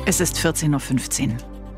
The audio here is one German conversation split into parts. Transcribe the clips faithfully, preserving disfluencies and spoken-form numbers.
Es ist vierzehn Uhr fünfzehn.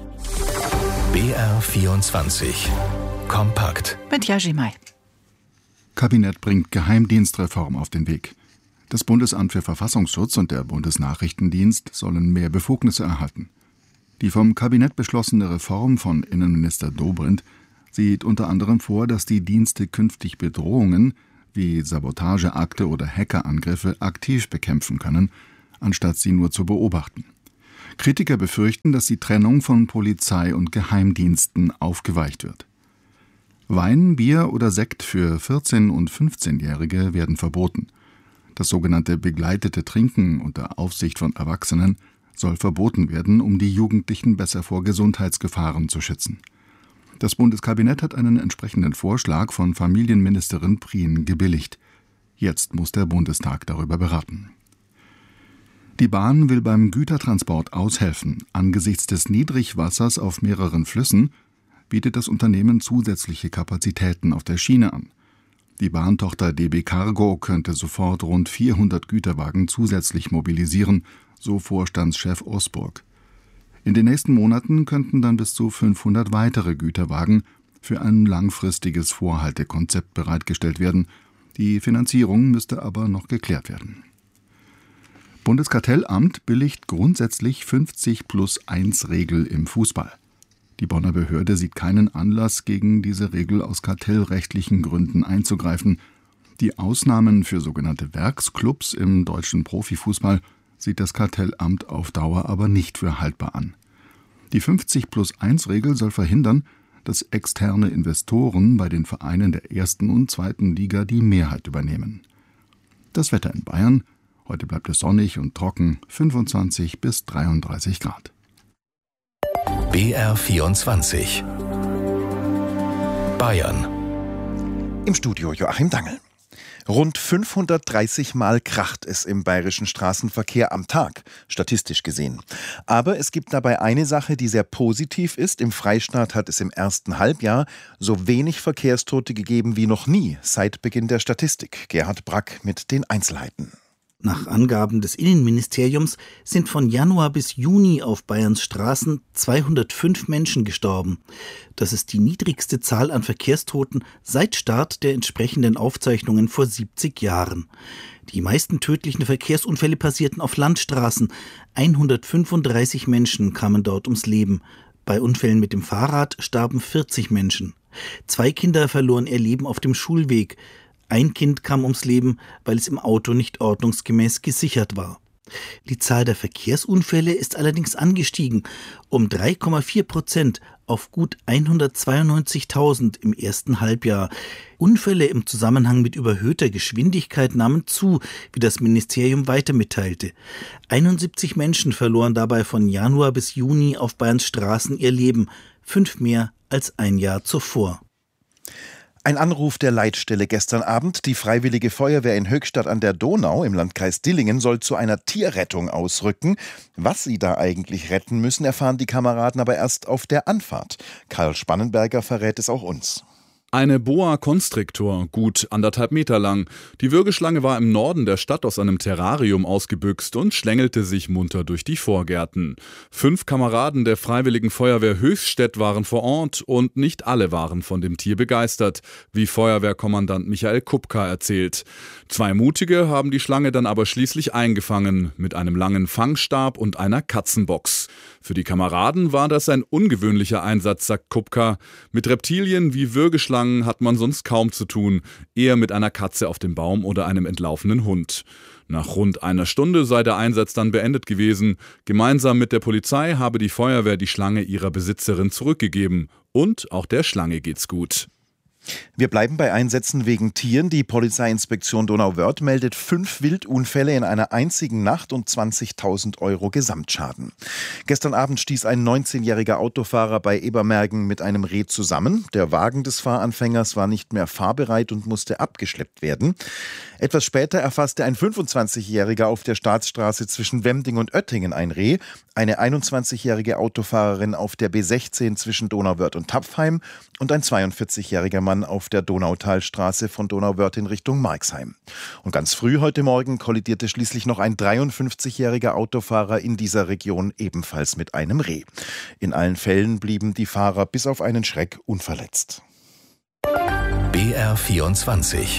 B R vierundzwanzig. Kompakt. Mit Yaji Mai. Kabinett bringt Geheimdienstreform auf den Weg. Das Bundesamt für Verfassungsschutz und der Bundesnachrichtendienst sollen mehr Befugnisse erhalten. Die vom Kabinett beschlossene Reform von Innenminister Dobrindt sieht unter anderem vor, dass die Dienste künftig Bedrohungen wie Sabotageakte oder Hackerangriffe aktiv bekämpfen können, anstatt sie nur zu beobachten. Kritiker befürchten, dass die Trennung von Polizei und Geheimdiensten aufgeweicht wird. Wein, Bier oder Sekt für vierzehn- und fünfzehnjährige werden verboten. Das sogenannte begleitete Trinken unter Aufsicht von Erwachsenen soll verboten werden, um die Jugendlichen besser vor Gesundheitsgefahren zu schützen. Das Bundeskabinett hat einen entsprechenden Vorschlag von Familienministerin Prien gebilligt. Jetzt muss der Bundestag darüber beraten. Die Bahn will beim Gütertransport aushelfen. Angesichts des Niedrigwassers auf mehreren Flüssen bietet das Unternehmen zusätzliche Kapazitäten auf der Schiene an. Die Bahntochter D B Cargo könnte sofort rund vierhundert Güterwagen zusätzlich mobilisieren, so Vorstandschef Osburg. In den nächsten Monaten könnten dann bis zu fünfhundert weitere Güterwagen für ein langfristiges Vorhaltekonzept bereitgestellt werden. Die Finanzierung müsste aber noch geklärt werden. Bundeskartellamt billigt grundsätzlich fünfzig plus eins Regel im Fußball. Die Bonner Behörde sieht keinen Anlass, gegen diese Regel aus kartellrechtlichen Gründen einzugreifen. Die Ausnahmen für sogenannte Werksclubs im deutschen Profifußball sieht das Kartellamt auf Dauer aber nicht für haltbar an. Die fünfzig plus eins Regel soll verhindern, dass externe Investoren bei den Vereinen der ersten und zweiten Liga die Mehrheit übernehmen. Das Wetter in Bayern: Heute bleibt es sonnig und trocken, fünfundzwanzig bis dreiunddreißig Grad. B R vierundzwanzig. Bayern. Im Studio Joachim Dangel. Rund fünfhundertdreißig Mal kracht es im bayerischen Straßenverkehr am Tag, statistisch gesehen. Aber es gibt dabei eine Sache, die sehr positiv ist. Im Freistaat hat es im ersten Halbjahr so wenig Verkehrstote gegeben wie noch nie seit Beginn der Statistik. Gerhard Brack mit den Einzelheiten. Nach Angaben des Innenministeriums sind von Januar bis Juni auf Bayerns Straßen zweihundertfünf Menschen gestorben. Das ist die niedrigste Zahl an Verkehrstoten seit Start der entsprechenden Aufzeichnungen vor siebzig Jahren. Die meisten tödlichen Verkehrsunfälle passierten auf Landstraßen. hundertfünfunddreißig Menschen kamen dort ums Leben. Bei Unfällen mit dem Fahrrad starben vierzig Menschen. Zwei Kinder verloren ihr Leben auf dem Schulweg. Ein Kind kam ums Leben, weil es im Auto nicht ordnungsgemäß gesichert war. Die Zahl der Verkehrsunfälle ist allerdings angestiegen, um drei Komma vier Prozent auf gut hundertzweiundneunzigtausend im ersten Halbjahr. Unfälle im Zusammenhang mit überhöhter Geschwindigkeit nahmen zu, wie das Ministerium weiter mitteilte. einundsiebzig Menschen verloren dabei von Januar bis Juni auf Bayerns Straßen ihr Leben, fünf mehr als ein Jahr zuvor. Ein Anruf der Leitstelle gestern Abend. Die Freiwillige Feuerwehr in Höchstadt an der Donau im Landkreis Dillingen soll zu einer Tierrettung ausrücken. Was sie da eigentlich retten müssen, erfahren die Kameraden aber erst auf der Anfahrt. Karl Spannenberger verrät es auch uns. Eine Boa Constrictor, gut anderthalb Meter lang. Die Würgeschlange war im Norden der Stadt aus einem Terrarium ausgebüxt und schlängelte sich munter durch die Vorgärten. Fünf Kameraden der Freiwilligen Feuerwehr Höchstädt waren vor Ort und nicht alle waren von dem Tier begeistert, wie Feuerwehrkommandant Michael Kupka erzählt. Zwei Mutige haben die Schlange dann aber schließlich eingefangen, mit einem langen Fangstab und einer Katzenbox. Für die Kameraden war das ein ungewöhnlicher Einsatz, sagt Kupka. Mit Reptilien wie Würgeschlangen hat man sonst kaum zu tun, eher mit einer Katze auf dem Baum oder einem entlaufenen Hund. Nach rund einer Stunde sei der Einsatz dann beendet gewesen. Gemeinsam mit der Polizei habe die Feuerwehr die Schlange ihrer Besitzerin zurückgegeben. Und auch der Schlange geht's gut. Wir bleiben bei Einsätzen wegen Tieren. Die Polizeiinspektion Donauwörth meldet fünf Wildunfälle in einer einzigen Nacht und zwanzigtausend Euro Gesamtschaden. Gestern Abend stieß ein neunzehnjähriger Autofahrer bei Ebermergen mit einem Reh zusammen. Der Wagen des Fahranfängers war nicht mehr fahrbereit und musste abgeschleppt werden. Etwas später erfasste ein fünfundzwanzigjähriger auf der Staatsstraße zwischen Wemding und Oettingen ein Reh. Eine einundzwanzigjährige Autofahrerin auf der B sechzehn zwischen Donauwörth und Tapfheim und ein zweiundvierzigjähriger Mann Autobahn auf der Donautalstraße von Donauwörth in Richtung Marxheim. Und ganz früh heute Morgen kollidierte schließlich noch ein dreiundfünfzigjähriger Autofahrer in dieser Region ebenfalls mit einem Reh. In allen Fällen blieben die Fahrer bis auf einen Schreck unverletzt. B R vierundzwanzig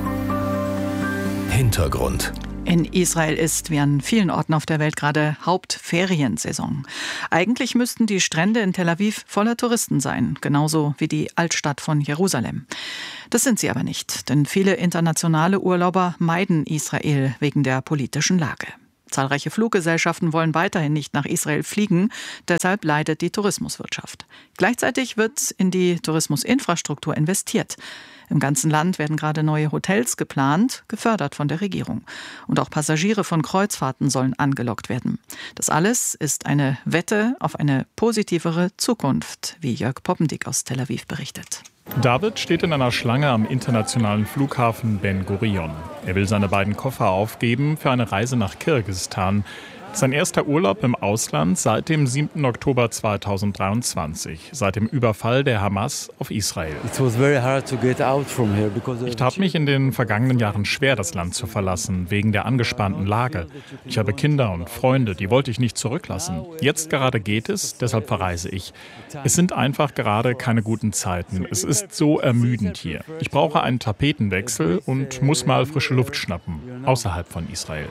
Hintergrund. In Israel ist, wie an vielen Orten auf der Welt, gerade Hauptferiensaison. Eigentlich müssten die Strände in Tel Aviv voller Touristen sein, genauso wie die Altstadt von Jerusalem. Das sind sie aber nicht, denn viele internationale Urlauber meiden Israel wegen der politischen Lage. Zahlreiche Fluggesellschaften wollen weiterhin nicht nach Israel fliegen, deshalb leidet die Tourismuswirtschaft. Gleichzeitig wird in die Tourismusinfrastruktur investiert. Im ganzen Land werden gerade neue Hotels geplant, gefördert von der Regierung. Und auch Passagiere von Kreuzfahrten sollen angelockt werden. Das alles ist eine Wette auf eine positivere Zukunft, wie Jörg Poppendick aus Tel Aviv berichtet. David steht in einer Schlange am internationalen Flughafen Ben Gurion. Er will seine beiden Koffer aufgeben für eine Reise nach Kirgisistan. Sein erster Urlaub im Ausland seit dem siebten Oktober zweitausenddreiundzwanzig, seit dem Überfall der Hamas auf Israel. Ich tat mich in den vergangenen Jahren schwer, das Land zu verlassen, wegen der angespannten Lage. Ich habe Kinder und Freunde, die wollte ich nicht zurücklassen. Jetzt gerade geht es, deshalb verreise ich. Es sind einfach gerade keine guten Zeiten. Es ist so ermüdend hier. Ich brauche einen Tapetenwechsel und muss mal frische Luft schnappen, außerhalb von Israel.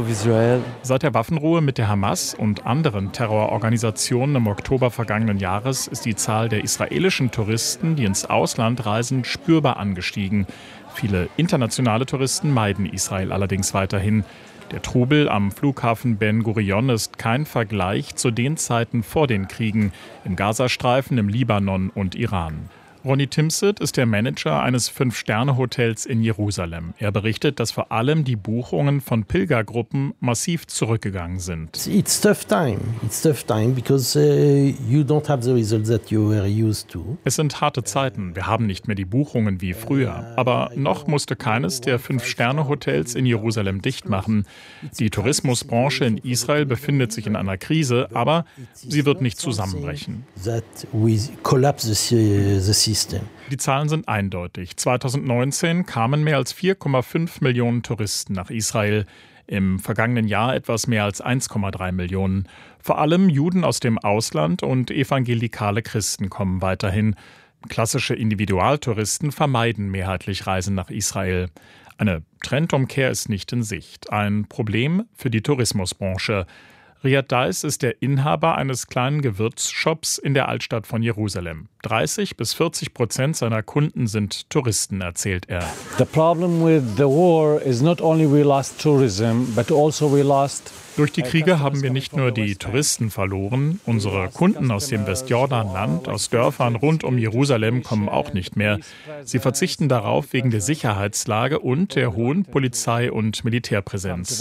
Seit der Waffenruhe mit der Hamas und anderen Terrororganisationen im Oktober vergangenen Jahres ist die Zahl der israelischen Touristen, die ins Ausland reisen, spürbar angestiegen. Viele internationale Touristen meiden Israel allerdings weiterhin. Der Trubel am Flughafen Ben Gurion ist kein Vergleich zu den Zeiten vor den Kriegen im Gazastreifen, im Libanon und Iran. Ronny Timsit ist der Manager eines Fünf-Sterne-Hotels in Jerusalem. Er berichtet, dass vor allem die Buchungen von Pilgergruppen massiv zurückgegangen sind. It's tough time. It's tough time because uh, you don't have the results that you were used to. Es sind harte Zeiten. Wir haben nicht mehr die Buchungen wie früher. Aber noch musste keines der Fünf-Sterne-Hotels in Jerusalem dicht machen. Die Tourismusbranche in Israel befindet sich in einer Krise, aber sie wird nicht zusammenbrechen. That we collapse the, the system. Die Zahlen sind eindeutig. zweitausendneunzehn kamen mehr als vier Komma fünf Millionen Touristen nach Israel. Im vergangenen Jahr etwas mehr als eins Komma drei Millionen. Vor allem Juden aus dem Ausland und evangelikale Christen kommen weiterhin. Klassische Individualtouristen vermeiden mehrheitlich Reisen nach Israel. Eine Trendumkehr ist nicht in Sicht. Ein Problem für die Tourismusbranche. Riyad Dais ist der Inhaber eines kleinen Gewürzshops in der Altstadt von Jerusalem. dreißig bis vierzig Prozent seiner Kunden sind Touristen, erzählt er. The problem with the war is not only we lost tourism, but also we lost. Durch die Kriege haben wir nicht nur die Touristen verloren, unsere Kunden aus dem Westjordanland, aus Dörfern rund um Jerusalem kommen auch nicht mehr. Sie verzichten darauf wegen der Sicherheitslage und der hohen Polizei- und Militärpräsenz.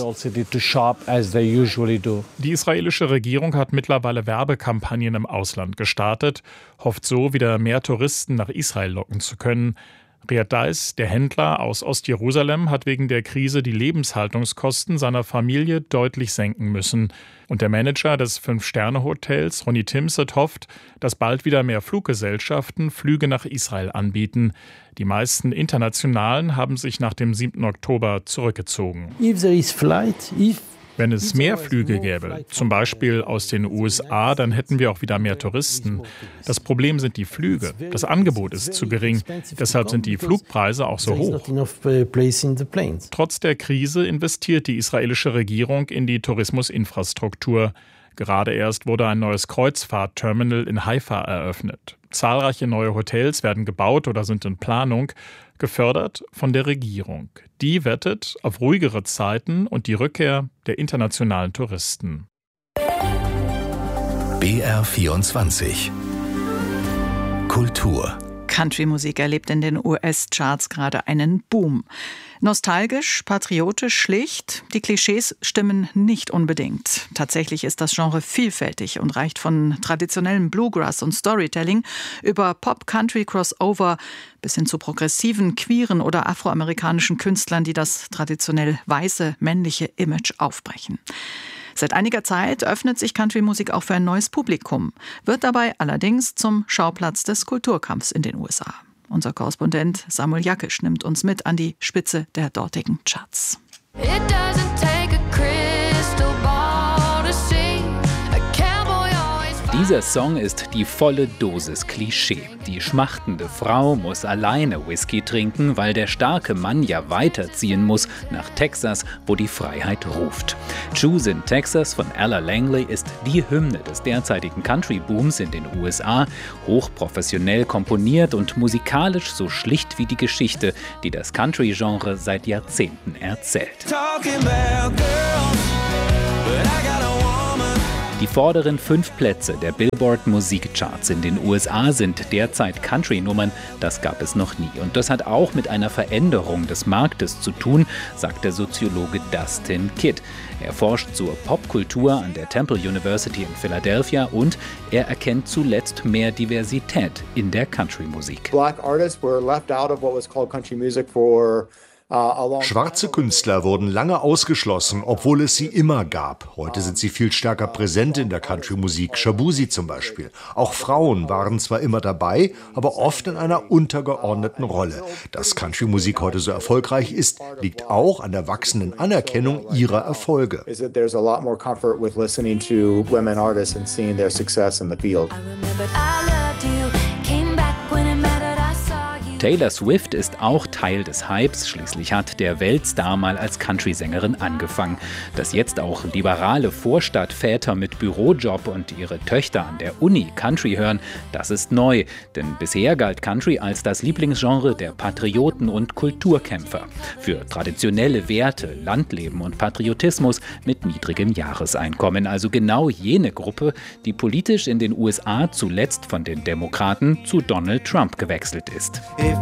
Die israelische Regierung hat mittlerweile Werbekampagnen im Ausland gestartet, hofft so, wieder mehr Touristen nach Israel locken zu können. Riyad Dais, der Händler aus Ostjerusalem, hat wegen der Krise die Lebenshaltungskosten seiner Familie deutlich senken müssen. Und der Manager des Fünf-Sterne-Hotels, Ronny Timsit, hofft, dass bald wieder mehr Fluggesellschaften Flüge nach Israel anbieten. Die meisten internationalen haben sich nach dem siebten Oktober zurückgezogen. If there is flight, if Wenn es mehr Flüge gäbe, zum Beispiel aus den U S A, dann hätten wir auch wieder mehr Touristen. Das Problem sind die Flüge. Das Angebot ist zu gering. Deshalb sind die Flugpreise auch so hoch. Trotz der Krise investiert die israelische Regierung in die Tourismusinfrastruktur. Gerade erst wurde ein neues Kreuzfahrtterminal in Haifa eröffnet. Zahlreiche neue Hotels werden gebaut oder sind in Planung, gefördert von der Regierung. Die wettet auf ruhigere Zeiten und die Rückkehr der internationalen Touristen. B R vierundzwanzig Kultur. Country-Musik erlebt in den U S-Charts gerade einen Boom. Nostalgisch, patriotisch, schlicht, die Klischees stimmen nicht unbedingt. Tatsächlich ist das Genre vielfältig und reicht von traditionellem Bluegrass und Storytelling über Pop-Country-Crossover bis hin zu progressiven, queeren oder afroamerikanischen Künstlern, die das traditionell weiße, männliche Image aufbrechen. Seit einiger Zeit öffnet sich Country-Musik auch für ein neues Publikum, wird dabei allerdings zum Schauplatz des Kulturkampfs in den U S A. Unser Korrespondent Samuel Jakisch nimmt uns mit an die Spitze der dortigen Charts. Dieser Song ist die volle Dosis Klischee. Die schmachtende Frau muss alleine Whisky trinken, weil der starke Mann ja weiterziehen muss nach Texas, wo die Freiheit ruft. Choose in Texas von Ella Langley ist die Hymne des derzeitigen Country-Booms in den U S A, hochprofessionell komponiert und musikalisch so schlicht wie die Geschichte, die das Country-Genre seit Jahrzehnten erzählt. Die vorderen fünf Plätze der Billboard-Musikcharts in den U S A sind derzeit Country-Nummern. Das gab es noch nie. Und das hat auch mit einer Veränderung des Marktes zu tun, sagt der Soziologe Dustin Kidd. Er forscht zur Popkultur an der Temple University in Philadelphia und er erkennt zuletzt mehr Diversität in der Country-Musik. Black artists were left out of what was called country music for Schwarze Künstler wurden lange ausgeschlossen, obwohl es sie immer gab. Heute sind sie viel stärker präsent in der Country-Musik, Shabuzi zum Beispiel. Auch Frauen waren zwar immer dabei, aber oft in einer untergeordneten Rolle. Dass Country-Musik heute so erfolgreich ist, liegt auch an der wachsenden Anerkennung ihrer Erfolge. Taylor Swift ist auch Teil des Hypes. Schließlich hat der Weltstar mal als Country-Sängerin angefangen. Dass jetzt auch liberale Vorstadtväter mit Bürojob und ihre Töchter an der Uni Country hören, das ist neu. Denn bisher galt Country als das Lieblingsgenre der Patrioten und Kulturkämpfer. Für traditionelle Werte, Landleben und Patriotismus mit niedrigem Jahreseinkommen. Also genau jene Gruppe, die politisch in den U S A zuletzt von den Demokraten zu Donald Trump gewechselt ist.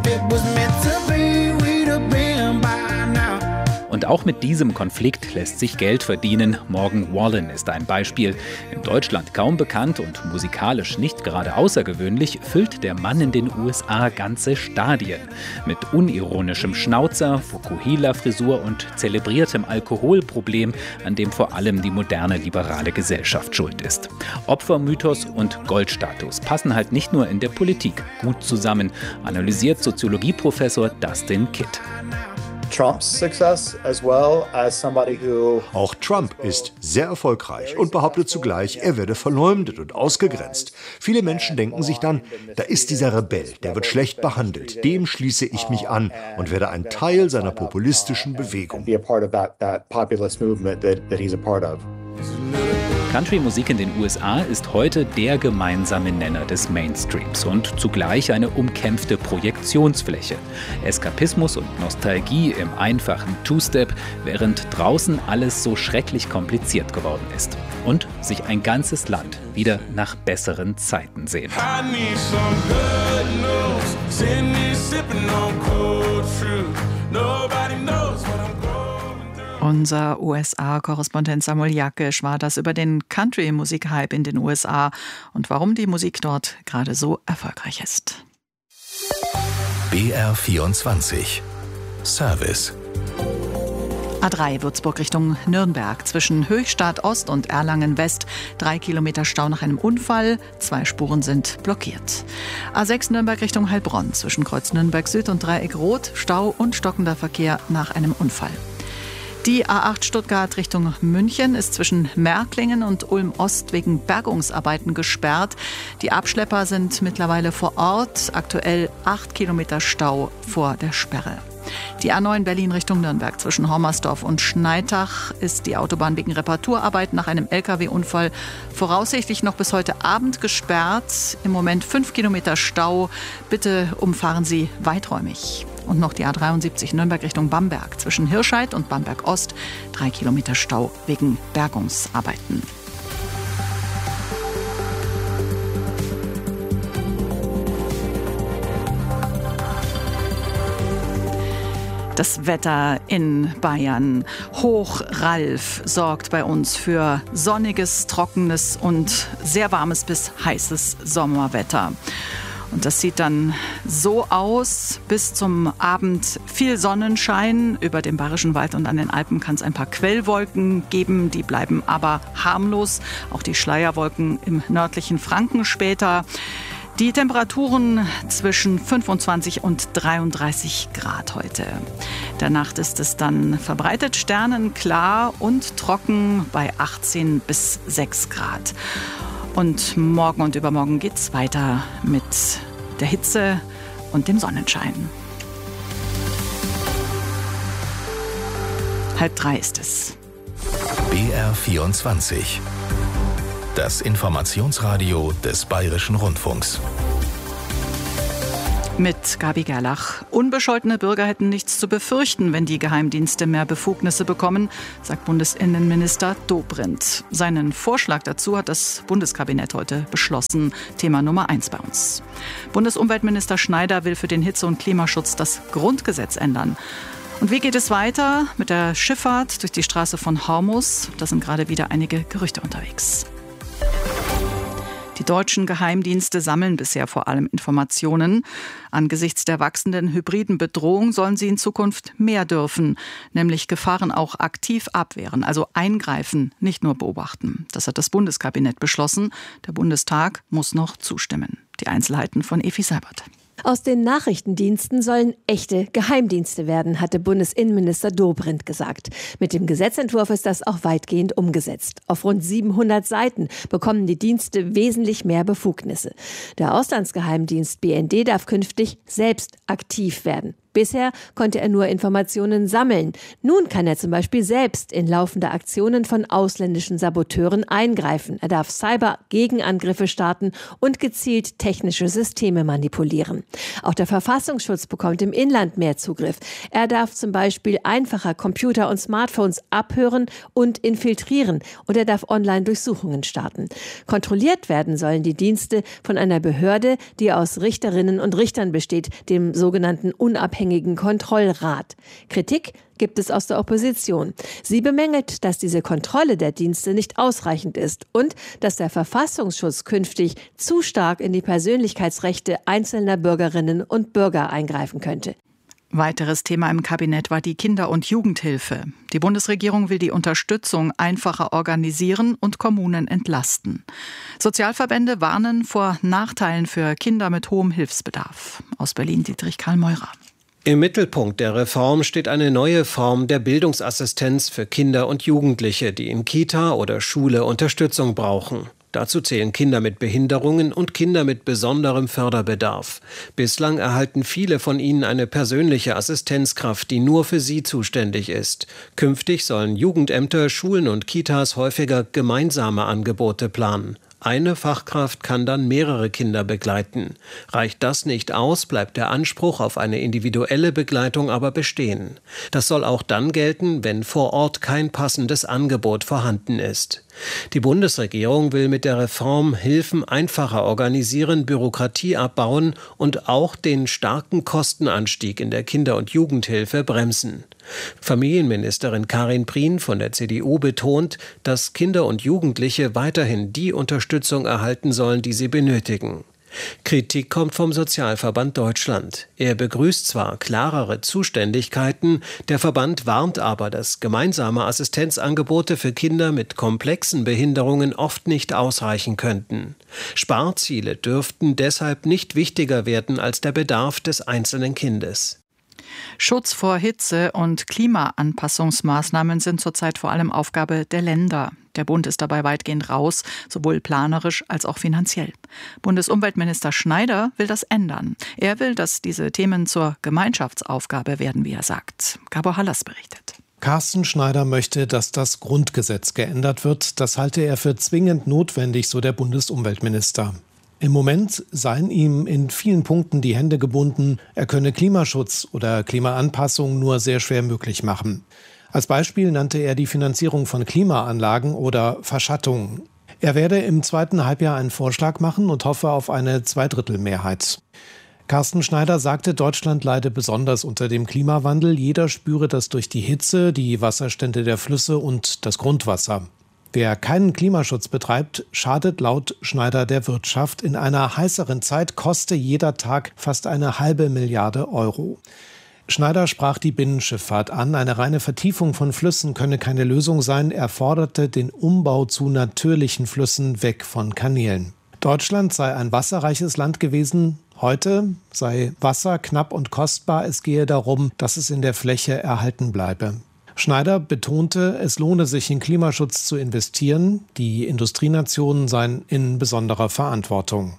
Und auch mit diesem Konflikt lässt sich Geld verdienen. Morgan Wallen ist ein Beispiel. In Deutschland kaum bekannt und musikalisch nicht gerade außergewöhnlich, füllt der Mann in den U S A ganze Stadien. Mit unironischem Schnauzer, Fukuhila-Frisur und zelebriertem Alkoholproblem, an dem vor allem die moderne liberale Gesellschaft schuld ist. Opfermythos und Goldstatus passen halt nicht nur in der Politik gut zusammen, analysiert Soziologieprofessor Dustin Kidd. Trump's success as well as somebody who Auch Trump ist sehr erfolgreich und behauptet zugleich, er werde verleumdet und ausgegrenzt. Viele Menschen denken sich dann, da ist dieser Rebell, der wird schlecht behandelt. Dem schließe ich mich an und werde ein Teil seiner populistischen Bewegung. Country-Musik in den U S A ist heute der gemeinsame Nenner des Mainstreams und zugleich eine umkämpfte Projektionsfläche. Eskapismus und Nostalgie im einfachen Two-Step, während draußen alles so schrecklich kompliziert geworden ist. Und sich ein ganzes Land wieder nach besseren Zeiten sehnt. Unser U S A-Korrespondent Samuel Jakisch war das über den Country-Musik-Hype in den U S A und warum die Musik dort gerade so erfolgreich ist. B R vierundzwanzig Service. A drei Würzburg Richtung Nürnberg. Zwischen Höchstadt Ost und Erlangen West. Drei Kilometer Stau nach einem Unfall. Zwei Spuren sind blockiert. A sechs Nürnberg Richtung Heilbronn. Zwischen Kreuz Nürnberg Süd und Dreieck Rot. Stau und stockender Verkehr nach einem Unfall. Die A acht Stuttgart Richtung München ist zwischen Märklingen und Ulm-Ost wegen Bergungsarbeiten gesperrt. Die Abschlepper sind mittlerweile vor Ort. Aktuell acht Kilometer Stau vor der Sperre. Die A neun Berlin Richtung Nürnberg zwischen Hommersdorf und Schneitach ist die Autobahn wegen Reparaturarbeiten nach einem L K W-Unfall voraussichtlich noch bis heute Abend gesperrt. Im Moment fünf Kilometer Stau. Bitte umfahren Sie weiträumig. Und noch die A dreiundsiebzig Nürnberg Richtung Bamberg zwischen Hirscheid und Bamberg Ost. Drei Kilometer Stau wegen Bergungsarbeiten. Das Wetter in Bayern. Hoch-Ralf sorgt bei uns für sonniges, trockenes und sehr warmes bis heißes Sommerwetter. Und das sieht dann so aus, bis zum Abend viel Sonnenschein. Über dem Bayerischen Wald und an den Alpen kann es ein paar Quellwolken geben, die bleiben aber harmlos. Auch die Schleierwolken im nördlichen Franken später. Die Temperaturen zwischen fünfundzwanzig und dreiunddreißig Grad heute. Der Nacht ist es dann verbreitet sternenklar und trocken bei achtzehn bis sechs Grad. Und morgen und übermorgen geht es weiter mit der Hitze und dem Sonnenschein. Halb drei ist es. B R vierundzwanzig. Das Informationsradio des Bayerischen Rundfunks. Mit Gabi Gerlach. Unbescholtene Bürger hätten nichts zu befürchten, wenn die Geheimdienste mehr Befugnisse bekommen, sagt Bundesinnenminister Dobrindt. Seinen Vorschlag dazu hat das Bundeskabinett heute beschlossen. Thema Nummer eins bei uns. Bundesumweltminister Schneider will für den Hitze- und Klimaschutz das Grundgesetz ändern. Und wie geht es weiter mit der Schifffahrt durch die Straße von Hormuz? Da sind gerade wieder einige Gerüchte unterwegs. Die deutschen Geheimdienste sammeln bisher vor allem Informationen. Angesichts der wachsenden hybriden Bedrohung sollen sie in Zukunft mehr dürfen, nämlich Gefahren auch aktiv abwehren, also eingreifen, nicht nur beobachten. Das hat das Bundeskabinett beschlossen. Der Bundestag muss noch zustimmen. Die Einzelheiten von Evi Seibert. Aus den Nachrichtendiensten sollen echte Geheimdienste werden, hatte Bundesinnenminister Dobrindt gesagt. Mit dem Gesetzentwurf ist das auch weitgehend umgesetzt. Auf rund siebenhundert Seiten bekommen die Dienste wesentlich mehr Befugnisse. Der Auslandsgeheimdienst B N D darf künftig selbst aktiv werden. Bisher konnte er nur Informationen sammeln. Nun kann er zum Beispiel selbst in laufende Aktionen von ausländischen Saboteuren eingreifen. Er darf Cyber-Gegenangriffe starten und gezielt technische Systeme manipulieren. Auch der Verfassungsschutz bekommt im Inland mehr Zugriff. Er darf zum Beispiel einfacher Computer und Smartphones abhören und infiltrieren. Und er darf Online-Durchsuchungen starten. Kontrolliert werden sollen die Dienste von einer Behörde, die aus Richterinnen und Richtern besteht, dem sogenannten unabhängigen Kontrollrat. Kritik gibt es aus der Opposition. Sie bemängelt, dass diese Kontrolle der Dienste nicht ausreichend ist und dass der Verfassungsschutz künftig zu stark in die Persönlichkeitsrechte einzelner Bürgerinnen und Bürger eingreifen könnte. Weiteres Thema im Kabinett war die Kinder- und Jugendhilfe. Die Bundesregierung will die Unterstützung einfacher organisieren und Kommunen entlasten. Sozialverbände warnen vor Nachteilen für Kinder mit hohem Hilfsbedarf. Aus Berlin Dietrich Karl Meurer. Im Mittelpunkt der Reform steht eine neue Form der Bildungsassistenz für Kinder und Jugendliche, die in Kita oder Schule Unterstützung brauchen. Dazu zählen Kinder mit Behinderungen und Kinder mit besonderem Förderbedarf. Bislang erhalten viele von ihnen eine persönliche Assistenzkraft, die nur für sie zuständig ist. Künftig sollen Jugendämter, Schulen und Kitas häufiger gemeinsame Angebote planen. Eine Fachkraft kann dann mehrere Kinder begleiten. Reicht das nicht aus, bleibt der Anspruch auf eine individuelle Begleitung aber bestehen. Das soll auch dann gelten, wenn vor Ort kein passendes Angebot vorhanden ist. Die Bundesregierung will mit der Reform Hilfen einfacher organisieren, Bürokratie abbauen und auch den starken Kostenanstieg in der Kinder- und Jugendhilfe bremsen. Familienministerin Karin Prien von der C D U betont, dass Kinder und Jugendliche weiterhin die Unterstützung erhalten sollen, die sie benötigen. Kritik kommt vom Sozialverband Deutschland. Er begrüßt zwar klarere Zuständigkeiten, der Verband warnt aber, dass gemeinsame Assistenzangebote für Kinder mit komplexen Behinderungen oft nicht ausreichen könnten. Sparziele dürften deshalb nicht wichtiger werden als der Bedarf des einzelnen Kindes. Schutz vor Hitze und Klimaanpassungsmaßnahmen sind zurzeit vor allem Aufgabe der Länder. Der Bund ist dabei weitgehend raus, sowohl planerisch als auch finanziell. Bundesumweltminister Schneider will das ändern. Er will, dass diese Themen zur Gemeinschaftsaufgabe werden, wie er sagt. Gabor Hallas berichtet. Carsten Schneider möchte, dass das Grundgesetz geändert wird. Das halte er für zwingend notwendig, so der Bundesumweltminister. Im Moment seien ihm in vielen Punkten die Hände gebunden. Er könne Klimaschutz oder Klimaanpassung nur sehr schwer möglich machen. Als Beispiel nannte er die Finanzierung von Klimaanlagen oder Verschattung. Er werde im zweiten Halbjahr einen Vorschlag machen und hoffe auf eine Zweidrittelmehrheit. Carsten Schneider sagte, Deutschland leide besonders unter dem Klimawandel. Jeder spüre das durch die Hitze, die Wasserstände der Flüsse und das Grundwasser. Wer keinen Klimaschutz betreibt, schadet laut Schneider der Wirtschaft. In einer heißeren Zeit koste jeder Tag fast eine halbe Milliarde Euro. Schneider sprach die Binnenschifffahrt an. Eine reine Vertiefung von Flüssen könne keine Lösung sein. Er forderte den Umbau zu natürlichen Flüssen weg von Kanälen. Deutschland sei ein wasserreiches Land gewesen. Heute sei Wasser knapp und kostbar. Es gehe darum, dass es in der Fläche erhalten bleibe. Schneider betonte, es lohne sich, in Klimaschutz zu investieren. Die Industrienationen seien in besonderer Verantwortung.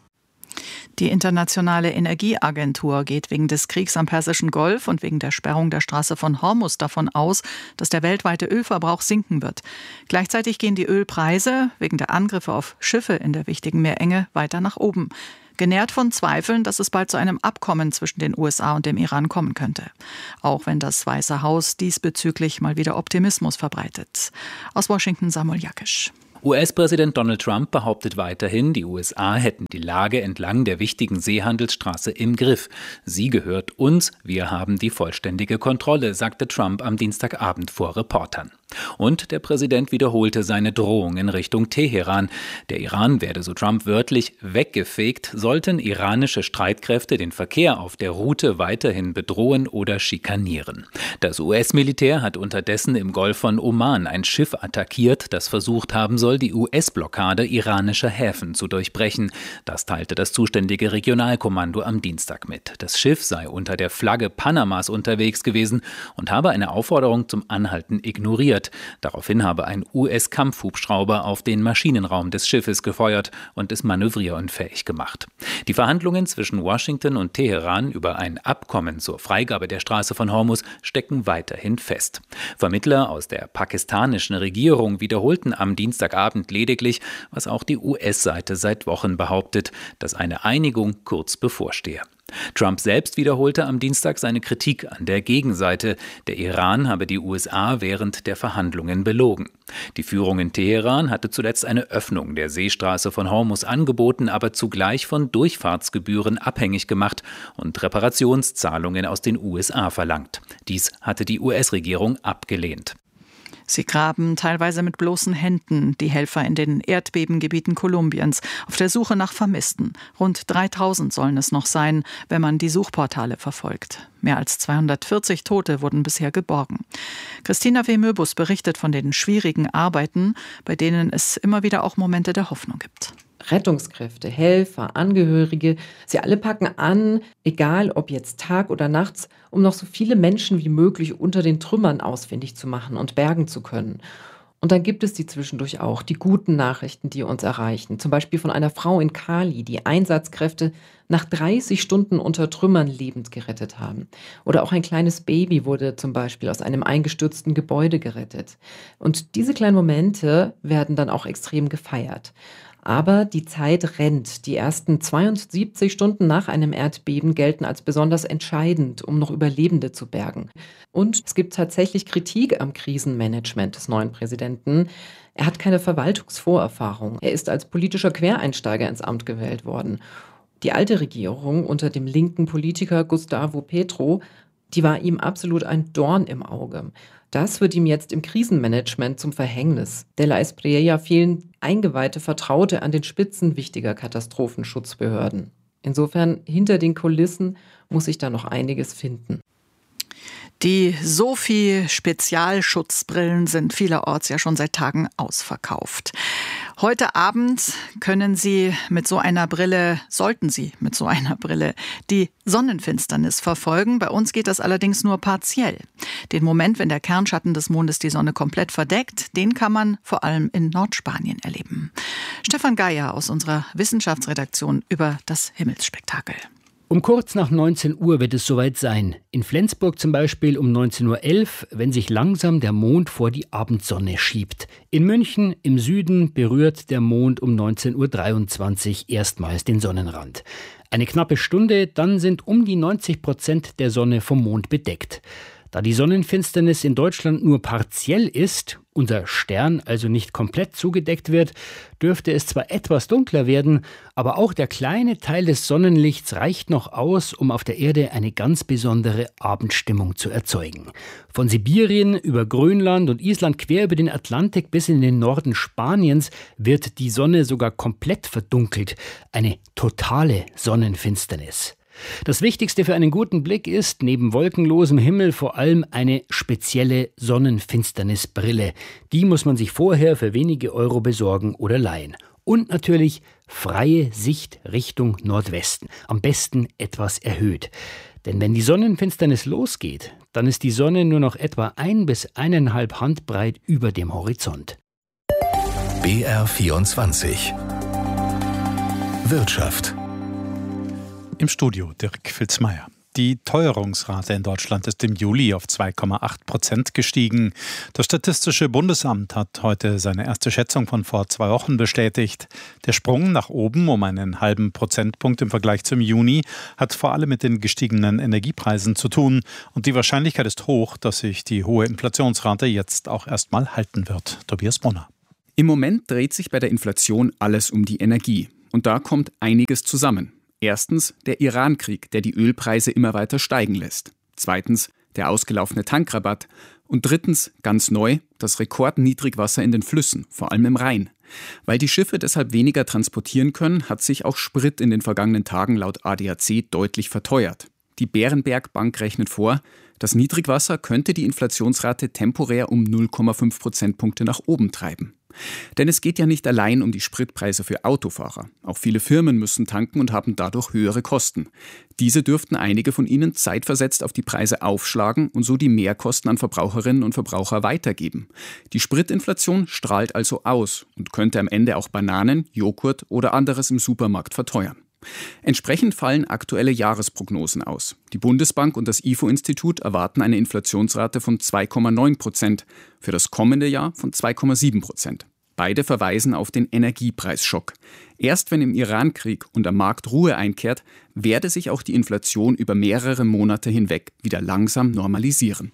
Die Internationale Energieagentur geht wegen des Kriegs am Persischen Golf und wegen der Sperrung der Straße von Hormuz davon aus, dass der weltweite Ölverbrauch sinken wird. Gleichzeitig gehen die Ölpreise wegen der Angriffe auf Schiffe in der wichtigen Meerenge weiter nach oben. Genährt von Zweifeln, dass es bald zu einem Abkommen zwischen den U S A und dem Iran kommen könnte. Auch wenn das Weiße Haus diesbezüglich mal wieder Optimismus verbreitet. Aus Washington Samuel Jakisch. U S-Präsident Donald Trump behauptet weiterhin, die U S A hätten die Lage entlang der wichtigen Seehandelsstraße im Griff. Sie gehört uns, wir haben die vollständige Kontrolle, sagte Trump am Dienstagabend vor Reportern. Und der Präsident wiederholte seine Drohung in Richtung Teheran. Der Iran werde, so Trump wörtlich, weggefegt, sollten iranische Streitkräfte den Verkehr auf der Route weiterhin bedrohen oder schikanieren. Das U S-Militär hat unterdessen im Golf von Oman ein Schiff attackiert, das versucht haben soll, die U S-Blockade iranischer Häfen zu durchbrechen. Das teilte das zuständige Regionalkommando am Dienstag mit. Das Schiff sei unter der Flagge Panamas unterwegs gewesen und habe eine Aufforderung zum Anhalten ignoriert. Daraufhin habe ein U S-Kampfhubschrauber auf den Maschinenraum des Schiffes gefeuert und es manövrierunfähig gemacht. Die Verhandlungen zwischen Washington und Teheran über ein Abkommen zur Freigabe der Straße von Hormuz stecken weiterhin fest. Vermittler aus der pakistanischen Regierung wiederholten am Dienstagabend lediglich, was auch die U S-Seite seit Wochen behauptet, dass eine Einigung kurz bevorstehe. Trump selbst wiederholte am Dienstag seine Kritik an der Gegenseite. Der Iran habe die U S A während der Verhandlungen belogen. Die Führung in Teheran hatte zuletzt eine Öffnung der Seestraße von Hormuz angeboten, aber zugleich von Durchfahrtsgebühren abhängig gemacht und Reparationszahlungen aus den U S A verlangt. Dies hatte die U S-Regierung abgelehnt. Sie graben teilweise mit bloßen Händen, die Helfer in den Erdbebengebieten Kolumbiens, auf der Suche nach Vermissten. Rund dreitausend sollen es noch sein, wenn man die Suchportale verfolgt. Mehr als zweihundertvierzig Tote wurden bisher geborgen. Christina W. Möbus berichtet von den schwierigen Arbeiten, bei denen es immer wieder auch Momente der Hoffnung gibt. Rettungskräfte, Helfer, Angehörige, sie alle packen an, egal ob jetzt Tag oder nachts, um noch so viele Menschen wie möglich unter den Trümmern ausfindig zu machen und bergen zu können. Und dann gibt es die zwischendurch auch, die guten Nachrichten, die uns erreichen. Zum Beispiel von einer Frau in Cali, die Einsatzkräfte nach dreißig Stunden unter Trümmern lebend gerettet haben. Oder auch ein kleines Baby wurde zum Beispiel aus einem eingestürzten Gebäude gerettet. Und diese kleinen Momente werden dann auch extrem gefeiert. Aber die Zeit rennt. Die ersten zweiundsiebzig Stunden nach einem Erdbeben gelten als besonders entscheidend, um noch Überlebende zu bergen. Und es gibt tatsächlich Kritik am Krisenmanagement des neuen Präsidenten. Er hat keine Verwaltungsvorerfahrung. Er ist als politischer Quereinsteiger ins Amt gewählt worden. Die alte Regierung unter dem linken Politiker Gustavo Petro, die war ihm absolut ein Dorn im Auge. Das wird ihm jetzt im Krisenmanagement zum Verhängnis. De la Espriella fehlen eingeweihte Vertraute an den Spitzen wichtiger Katastrophenschutzbehörden. Insofern, hinter den Kulissen muss sich da noch einiges finden. Die Sophie-Spezialschutzbrillen sind vielerorts ja schon seit Tagen ausverkauft. Heute Abend können Sie mit so einer Brille, sollten Sie mit so einer Brille, die Sonnenfinsternis verfolgen. Bei uns geht das allerdings nur partiell. Den Moment, wenn der Kernschatten des Mondes die Sonne komplett verdeckt, den kann man vor allem in Nordspanien erleben. Stefan Geier aus unserer Wissenschaftsredaktion über das Himmelsspektakel. Um kurz nach neunzehn Uhr wird es soweit sein. In Flensburg zum Beispiel um neunzehn Uhr elf, wenn sich langsam der Mond vor die Abendsonne schiebt. In München im Süden berührt der Mond um neunzehn Uhr dreiundzwanzig erstmals den Sonnenrand. Eine knappe Stunde, dann sind um die neunzig Prozent der Sonne vom Mond bedeckt. Da die Sonnenfinsternis in Deutschland nur partiell ist, unser Stern also nicht komplett zugedeckt wird, dürfte es zwar etwas dunkler werden, aber auch der kleine Teil des Sonnenlichts reicht noch aus, um auf der Erde eine ganz besondere Abendstimmung zu erzeugen. Von Sibirien über Grönland und Island quer über den Atlantik bis in den Norden Spaniens wird die Sonne sogar komplett verdunkelt. Eine totale Sonnenfinsternis. Das Wichtigste für einen guten Blick ist, neben wolkenlosem Himmel, vor allem eine spezielle Sonnenfinsternisbrille. Die muss man sich vorher für wenige Euro besorgen oder leihen. Und natürlich freie Sicht Richtung Nordwesten, am besten etwas erhöht. Denn wenn die Sonnenfinsternis losgeht, dann ist die Sonne nur noch etwa ein bis eineinhalb Handbreit über dem Horizont. B R vierundzwanzig Wirtschaft. Im Studio Dirk Filzmeier. Die Teuerungsrate in Deutschland ist im Juli auf zwei Komma acht Prozent gestiegen. Das Statistische Bundesamt hat heute seine erste Schätzung von vor zwei Wochen bestätigt. Der Sprung nach oben um einen halben Prozentpunkt im Vergleich zum Juni hat vor allem mit den gestiegenen Energiepreisen zu tun. Und die Wahrscheinlichkeit ist hoch, dass sich die hohe Inflationsrate jetzt auch erstmal halten wird. Tobias Brunner. Im Moment dreht sich bei der Inflation alles um die Energie. Und da kommt einiges zusammen. Erstens der Irankrieg, der die Ölpreise immer weiter steigen lässt. Zweitens der ausgelaufene Tankrabatt. Und drittens, ganz neu, das Rekordniedrigwasser in den Flüssen, vor allem im Rhein. Weil die Schiffe deshalb weniger transportieren können, hat sich auch Sprit in den vergangenen Tagen laut A D A C deutlich verteuert. Die Bärenberg Bank rechnet vor, das Niedrigwasser könnte die Inflationsrate temporär um null Komma fünf Prozentpunkte nach oben treiben. Denn es geht ja nicht allein um die Spritpreise für Autofahrer. Auch viele Firmen müssen tanken und haben dadurch höhere Kosten. Diese dürften einige von ihnen zeitversetzt auf die Preise aufschlagen und so die Mehrkosten an Verbraucherinnen und Verbraucher weitergeben. Die Spritinflation strahlt also aus und könnte am Ende auch Bananen, Joghurt oder anderes im Supermarkt verteuern. Entsprechend fallen aktuelle Jahresprognosen aus. Die Bundesbank und das I F O-Institut erwarten eine Inflationsrate von zwei Komma neun Prozent, für das kommende Jahr von zwei Komma sieben Prozent. Beide verweisen auf den Energiepreisschock. Erst wenn im Irankrieg und am Markt Ruhe einkehrt, werde sich auch die Inflation über mehrere Monate hinweg wieder langsam normalisieren.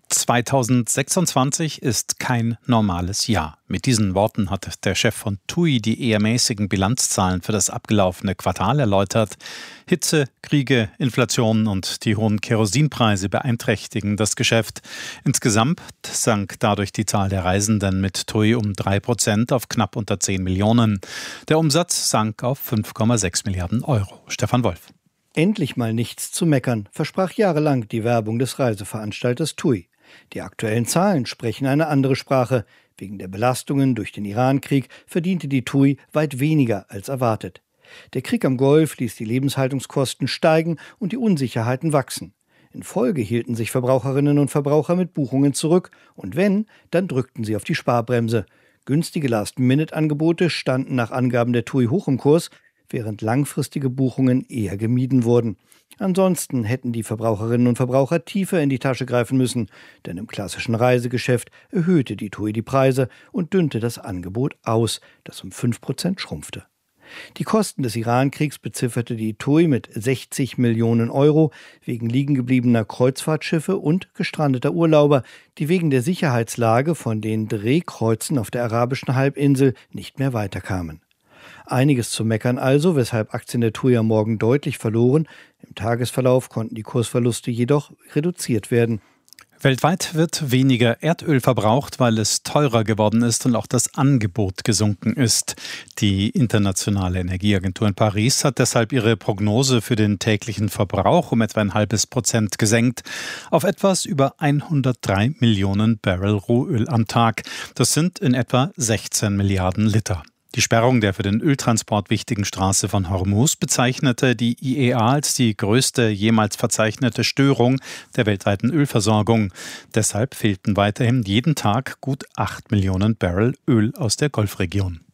zweitausendsechsundzwanzig ist kein normales Jahr. Mit diesen Worten hat der Chef von T U I die eher mäßigen Bilanzzahlen für das abgelaufene Quartal erläutert. Hitze, Kriege, Inflation und die hohen Kerosinpreise beeinträchtigen das Geschäft. Insgesamt sank dadurch die Zahl der Reisenden mit T U I um drei Prozent auf knapp unter zehn Millionen. Der Umsatz sank auf fünf Komma sechs Milliarden Euro. Stefan Wolf. Endlich mal nichts zu meckern, versprach jahrelang die Werbung des Reiseveranstalters T U I. Die aktuellen Zahlen sprechen eine andere Sprache. Wegen der Belastungen durch den Irankrieg verdiente die T U I weit weniger als erwartet. Der Krieg am Golf ließ die Lebenshaltungskosten steigen und die Unsicherheiten wachsen. In Folge hielten sich Verbraucherinnen und Verbraucher mit Buchungen zurück und wenn, dann drückten sie auf die Sparbremse. Günstige Last-Minute-Angebote standen nach Angaben der T U I hoch im Kurs, während langfristige Buchungen eher gemieden wurden. Ansonsten hätten die Verbraucherinnen und Verbraucher tiefer in die Tasche greifen müssen, denn im klassischen Reisegeschäft erhöhte die T U I die Preise und dünnte das Angebot aus, das um fünf Prozent schrumpfte. Die Kosten des Irankriegs bezifferte die T U I mit sechzig Millionen Euro wegen liegengebliebener Kreuzfahrtschiffe und gestrandeter Urlauber, die wegen der Sicherheitslage von den Drehkreuzen auf der arabischen Halbinsel nicht mehr weiterkamen. Einiges zu meckern also, weshalb Aktien der T U I am Morgen deutlich verloren. Im Tagesverlauf konnten die Kursverluste jedoch reduziert werden. Weltweit wird weniger Erdöl verbraucht, weil es teurer geworden ist und auch das Angebot gesunken ist. Die Internationale Energieagentur in Paris hat deshalb ihre Prognose für den täglichen Verbrauch um etwa ein halbes Prozent gesenkt auf etwas über hundertdrei Millionen Barrel Rohöl am Tag. Das sind in etwa sechzehn Milliarden Liter. Die Sperrung der für den Öltransport wichtigen Straße von Hormuz bezeichnete die I E A als die größte jemals verzeichnete Störung der weltweiten Ölversorgung. Deshalb fehlten weiterhin jeden Tag gut acht Millionen Barrel Öl aus der Golfregion.